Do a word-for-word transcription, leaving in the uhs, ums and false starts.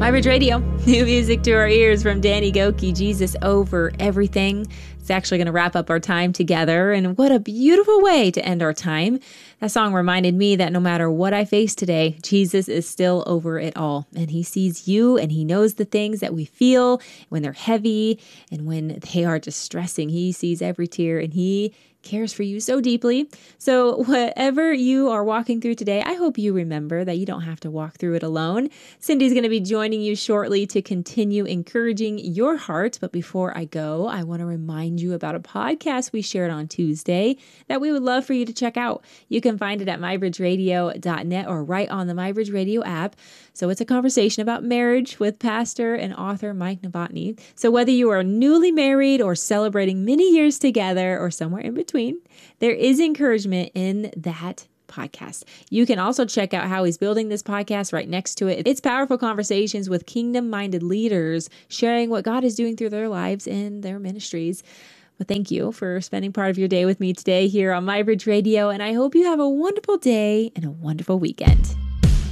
MyBridge Radio, new music to our ears from Danny Gokey, Jesus Over Everything. It's actually going to wrap up our time together, and what a beautiful way to end our time. That song reminded me that no matter what I face today, Jesus is still over it all, and he sees you, and he knows the things that we feel when they're heavy and when they are distressing. He sees every tear, and he cares for you so deeply. So whatever you are walking through today, I hope you remember that you don't have to walk through it alone. Cindy's going to be joining you shortly to continue encouraging your heart. But before I go, I want to remind you about a podcast we shared on Tuesday that we would love for you to check out. You can find it at my bridge radio dot net or right on the MyBridge Radio app. So it's a conversation about marriage with pastor and author Mike Novotny. So whether you are newly married or celebrating many years together or somewhere in between, there is encouragement in that podcast. You can also check out how he's building this podcast right next to it. It's powerful conversations with kingdom-minded leaders sharing what God is doing through their lives and their ministries. But thank you for spending part of your day with me today here on MyBridge Radio, and I hope you have a wonderful day and a wonderful weekend.